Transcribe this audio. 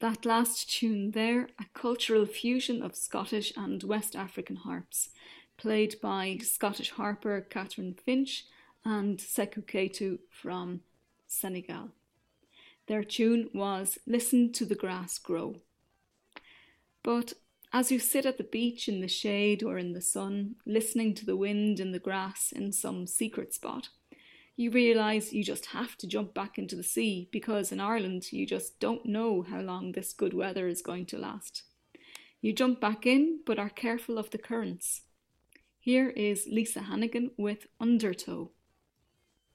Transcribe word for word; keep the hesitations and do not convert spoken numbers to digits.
That last tune there, a cultural fusion of Scottish and West African harps, played by Scottish harper Catherine Finch and Sekou Ketu from Senegal. Their tune was Listen to the Grass Grow. But as you sit at the beach in the shade or in the sun, listening to the wind in the grass in some secret spot, you realise you just have to jump back into the sea because in Ireland you just don't know how long this good weather is going to last. You jump back in but are careful of the currents. Here is Lisa Hannigan with Undertow.